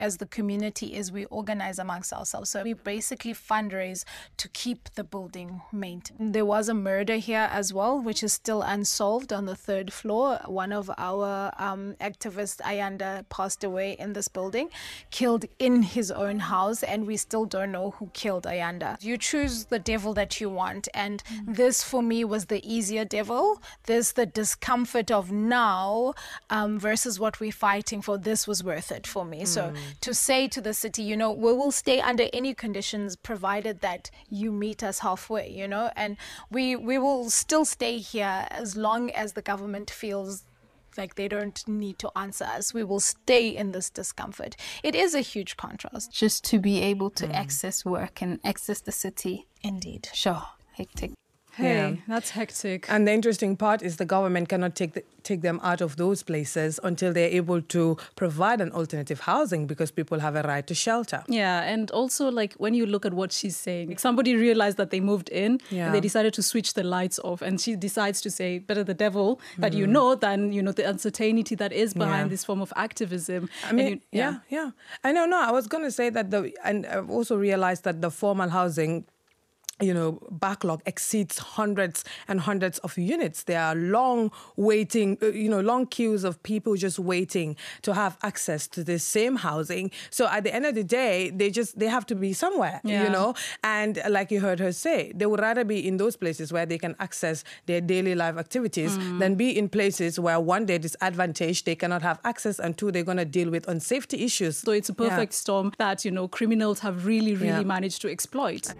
as the community is we organize amongst ourselves. So we basically fundraise to keep the building maintained. There was a murder here as well, which is still unsolved on the 3rd floor. One of our activists, Ayanda, passed away in this building, killed in his own house, and we still don't know who killed Ayanda. You choose the devil that you want, and this for me was the easier devil. This, the discomfort of now versus what we're fighting for, this was worth it for me. So to say to the city, you know, we will stay under any conditions provided that you meet us halfway, you know, and we will still stay here as long as the government feels like they don't need to answer us. We will stay in this discomfort. It is a huge contrast. Just to be able to access work and access the city. Indeed. Sure, hectic. Hey, that's hectic. And the interesting part is the government cannot take them out of those places until they're able to provide an alternative housing, because people have a right to shelter. Yeah, and also like when you look at what she's saying, like somebody realized that they moved in and they decided to switch the lights off, and she decides to say, better the devil that you know than, you know, the uncertainty that is behind this form of activism. I mean, I know, I was going to say that and I've also realized that the formal housing, you know, backlog exceeds hundreds and hundreds of units. There are long waiting, long queues of people just waiting to have access to the same housing. So at the end of the day, they have to be somewhere, you know. And like you heard her say, they would rather be in those places where they can access their daily life activities than be in places where, one, they're disadvantaged, they cannot have access, and two, they're going to deal with unsafety issues. So it's a perfect storm that, you know, criminals have really managed to exploit.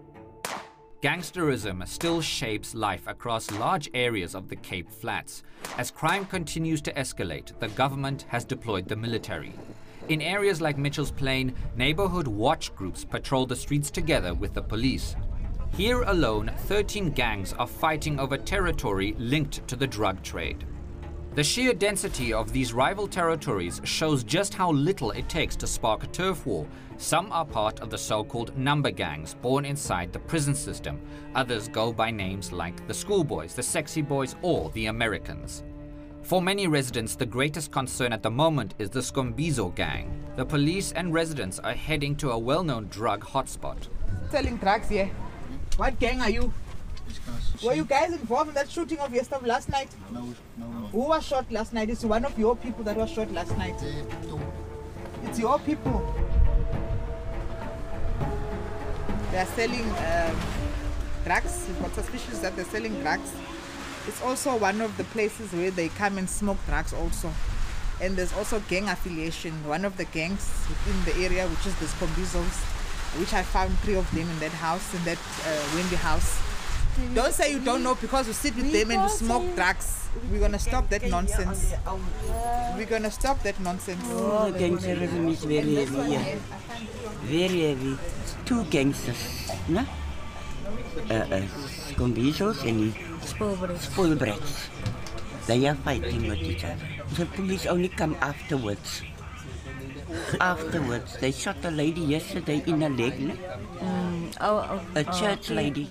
Gangsterism still shapes life across large areas of the Cape Flats. As crime continues to escalate, the government has deployed the military. In areas like Mitchell's Plain, neighborhood watch groups patrol the streets together with the police. Here alone, 13 gangs are fighting over territory linked to the drug trade. The sheer density of these rival territories shows just how little it takes to spark a turf war. Some are part of the so-called number gangs born inside the prison system. Others go by names like the Schoolboys, the Sexy Boys, or the Americans. For many residents, the greatest concern at the moment is the Skombizo gang. The police and residents are heading to a well-known drug hotspot. Selling drugs here. What gang are you? Were you guys involved in that shooting of your stuff last night? No. Who was shot last night? It's one of your people that was shot last night. It's your people. They are selling drugs. We've got suspicions that they're selling drugs. It's also one of the places where they come and smoke drugs also. And there's also gang affiliation. One of the gangs within the area, which is the Skombizos, which I found 3 of them in that house, in that Wendy house. Don't say you don't know because you sit with them and you smoke drugs. We're going to stop that nonsense. We're going to stop that nonsense. Oh, gangsterism is very heavy, yeah. Very heavy. 2 gangsters, no? Skombizos and Spoilbrats. They are fighting with each other. The police only come afterwards. Afterwards, they shot a lady yesterday in her leg, no? A church lady.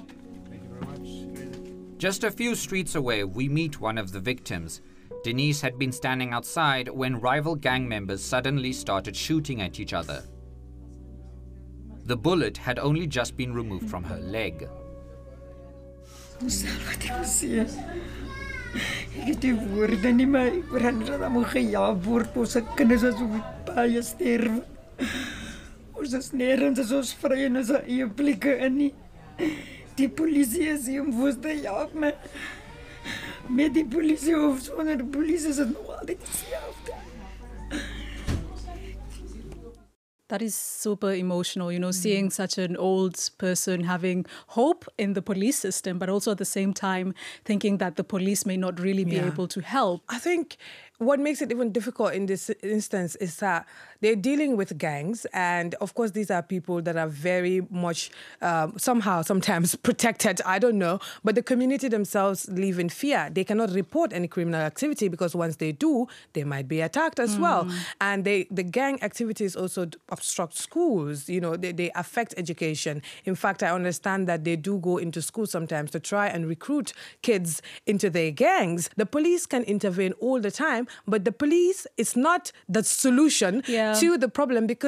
Just a few streets away, we meet one of the victims. Denise had been standing outside when rival gang members suddenly started shooting at each other. The bullet had only just been removed from her leg. Die polisie is hier om voor te help me. Met die polisie of sonder die polisie is het nog altijd hetzelfde. That is super emotional, you know, seeing such an old person having hope in the police system, but also at the same time thinking that the police may not really be able to help. I think what makes it even difficult in this instance is that they're dealing with gangs. And of course, these are people that are very much sometimes protected. I don't know. But the community themselves live in fear. They cannot report any criminal activity because once they do, they might be attacked as well. And the gang activities also obstruct schools. You know, they affect education. In fact, I understand that they do go into schools sometimes to try and recruit kids into their gangs. The police can intervene all the time, but the police is not the solution to the problem because